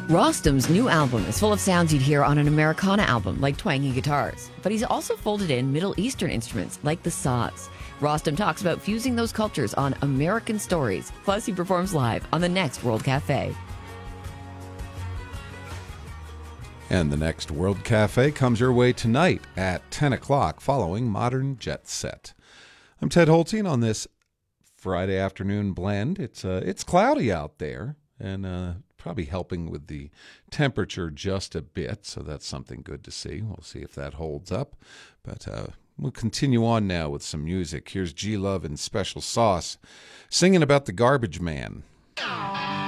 Rostam's new album is full of sounds you'd hear on an Americana album, like twangy guitars. But he's also folded in Middle Eastern instruments, like the saz. Rostam talks about fusing those cultures on American Stories. Plus, he performs live on the next World Cafe. And the next World Cafe comes your way tonight at 10 o'clock following Modern Jet Set. I'm Ted Holstein on this Friday afternoon blend. It's cloudy out there and probably helping with the temperature just a bit, so that's something good to see. We'll see if that holds up. But we'll continue on now with some music. Here's G Love and Special Sauce singing about the Garbage Man.